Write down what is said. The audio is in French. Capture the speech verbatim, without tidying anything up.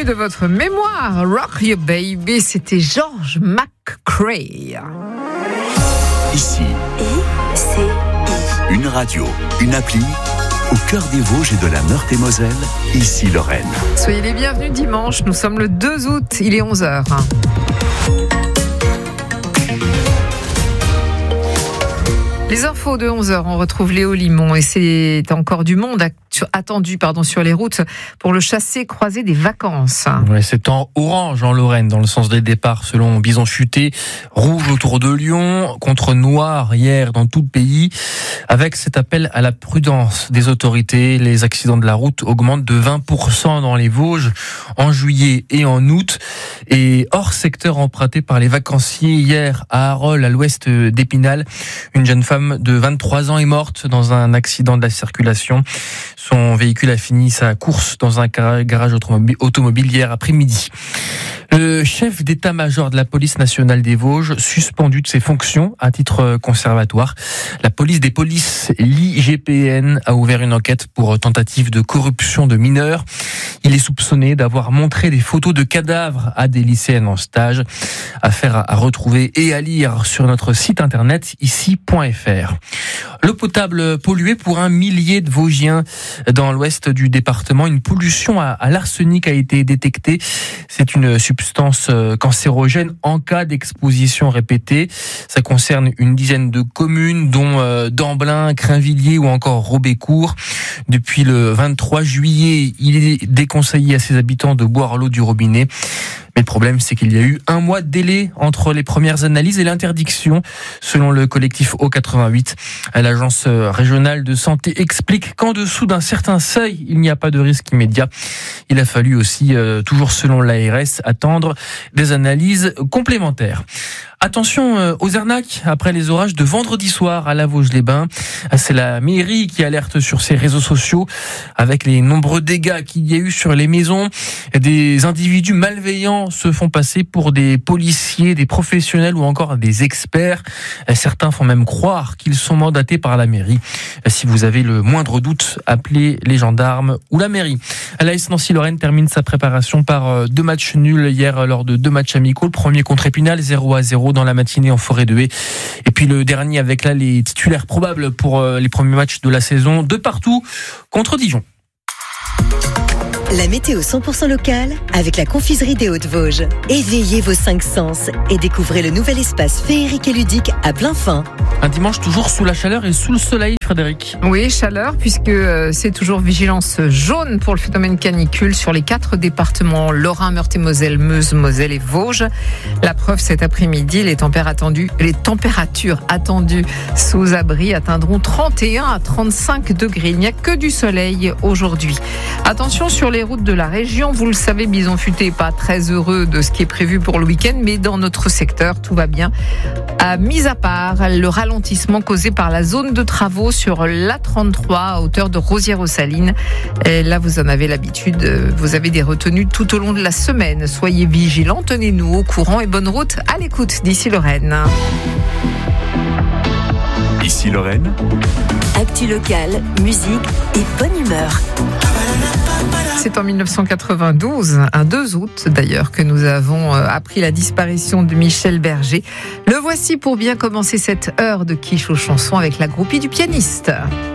disparu de votre mémoire. Rock Your Baby, c'était George McCrae. Ici, I C I. une radio, une appli, au cœur des Vosges et de la Meurthe-et-Moselle, ici Lorraine. Soyez les bienvenus dimanche, nous sommes le deux août, il est onze heures. Les infos de onze heures, on retrouve Léo Limon et c'est encore du monde attendu pardon, sur les routes pour le chassé-croisé des vacances. Ouais, c'est en orange en Lorraine dans le sens des départs selon Bison Futé, rouge autour de Lyon, contre noir hier dans tout le pays. Avec cet appel à la prudence des autorités, les accidents de la route augmentent de vingt pour cent dans les Vosges en juillet et en août. Et hors secteur emprunté par les vacanciers, hier à Arolles, à l'ouest d'Épinal, une jeune femme de vingt-trois ans est morte dans un accident de la circulation. Son véhicule a fini sa course dans un garage automobile hier après-midi. Le chef d'état-major de la police nationale des Vosges, suspendu de ses fonctions à titre conservatoire. La police des polices, l'I G P N, a ouvert une enquête pour tentative de corruption de mineurs. Il est soupçonné d'avoir montré des photos de cadavres à des lycéennes en stage. Affaire à retrouver et à lire sur notre site internet ici point f r. L'eau potable polluée pour un millier de Vosgiens dans l'ouest du département. Une pollution à, à l'arsenic a été détectée. C'est une substance cancérogène en cas d'exposition répétée. Ça concerne une dizaine de communes, dont euh, Damblin, Crainvilliers ou encore Robécourt. Depuis le vingt-trois juillet, il est déconseillé à ses habitants de boire l'eau du robinet. Mais le problème, c'est qu'il y a eu un mois de délai entre les premières analyses et l'interdiction, selon le collectif O quatre-vingt-huit. L'agence régionale de santé explique qu'en dessous d'un certain seuil, il n'y a pas de risque immédiat. Il a fallu aussi, euh, toujours selon l'A R S, attendre des analyses complémentaires. Attention aux arnaques après les orages de vendredi soir à la Vosges-les-Bains. C'est la mairie qui alerte sur ses réseaux sociaux avec les nombreux dégâts qu'il y a eu sur les maisons. Des individus malveillants se font passer pour des policiers, des professionnels ou encore des experts. Certains font même croire qu'ils sont mandatés par la mairie. Si vous avez le moindre doute, appelez les gendarmes ou la mairie. L'A S Nancy-Lorraine termine sa préparation par deux matchs nuls hier lors de deux matchs amicaux. Le premier contre Épinal, zéro à zéro dans la matinée en forêt de Haye. Et puis le dernier avec là les titulaires probables pour les premiers matchs de la saison, de partout contre Dijon. La météo cent pour cent locale avec la confiserie des Hauts-de-Vosges. Éveillez vos cinq sens et découvrez le nouvel espace féerique et ludique à Plainfin. Un dimanche toujours sous la chaleur et sous le soleil, Frédéric. Oui, chaleur, puisque c'est toujours vigilance jaune pour le phénomène canicule sur les quatre départements Lorrain, Meurthe-et-Moselle, Meuse, Moselle et Vosges. La preuve, cet après-midi, les températures, les températures attendues sous abri atteindront trente et un à trente-cinq degrés. Il n'y a que du soleil aujourd'hui. Attention sur les routes de la région, vous le savez, Bison Futé n'est pas très heureux de ce qui est prévu pour le week-end, mais dans notre secteur, tout va bien. À mis à part le ralentissement causé par la zone de travaux sur l'A trente-trois à hauteur de Rosières-aux-Salines. Et là, vous en avez l'habitude, vous avez des retenues tout au long de la semaine. Soyez vigilants, tenez-nous au courant et bonne route à l'écoute d'ici Lorraine. Ici Lorraine. Actu locale, musique et bonne humeur. C'est en dix-neuf cent quatre-vingt-douze, un deux août d'ailleurs, que nous avons appris la disparition de Michel Berger. Le voici pour bien commencer cette heure de quiche aux chansons avec la groupie du pianiste.